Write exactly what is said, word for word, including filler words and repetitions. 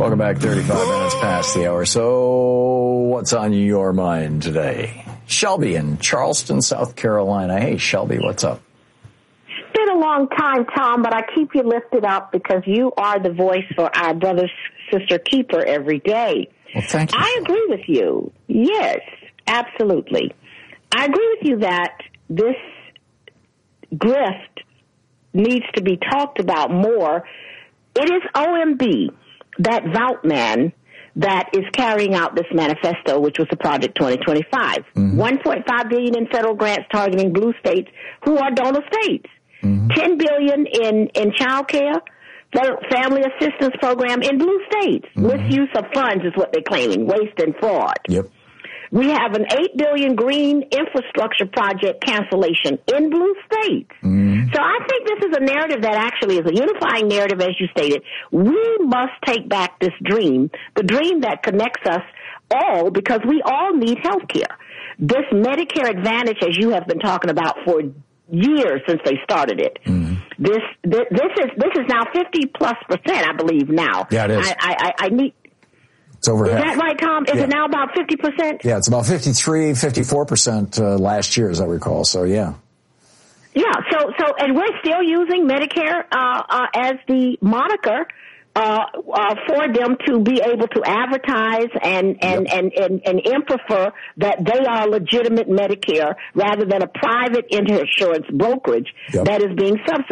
Welcome back, thirty-five minutes past the hour. So what's on your mind today? Shelby in Charleston, South Carolina. Hey, Shelby, what's up? It's been a long time, Tom, but I keep you lifted up because you are the voice for our brother, sister keeper every day. Well, thank you. I agree with you. Yes, absolutely. I agree with you that this grift needs to be talked about more. It is O M B, that Vout man, that is carrying out this manifesto, which was the Project twenty twenty-five. Mm-hmm. one point five billion dollars in federal grants targeting blue states who are donor states. Mm-hmm. ten billion dollars in, in child care, family assistance program in blue states. Mm-hmm. Misuse of funds is what they're claiming, waste and fraud. Yep. We have an eight billion dollars green infrastructure project cancellation in blue states. Mm-hmm. So I think this is a narrative that actually is a unifying narrative, as you stated. We must take back this dream, the dream that connects us all, because we all need health care. This Medicare Advantage, as you have been talking about for years since they started it, mm-hmm. this, this this is this is now fifty plus percent, I believe now. Yeah, it is. I, I, I need. It's over Is half. that right, Tom? Is yeah. it now about fifty percent? Yeah, it's about fifty-three, fifty-four percent uh, last year, as I recall. So, yeah. Yeah, so, so, and we're still using Medicare uh, uh, as the moniker uh, uh, for them to be able to advertise and, and, yep. and, and, and infer that they are legitimate Medicare rather than a private insurance brokerage yep. that is being subsidized.